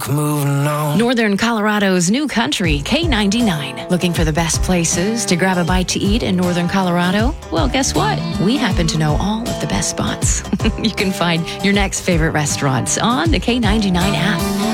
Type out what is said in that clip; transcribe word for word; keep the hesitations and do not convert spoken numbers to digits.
Moving on. Northern Colorado's new country, K ninety-nine. Looking for the best places to grab a bite to eat in Northern Colorado? Well, guess what? We happen to know all of the best spots. You can find your next favorite restaurants on the K ninety-nine app.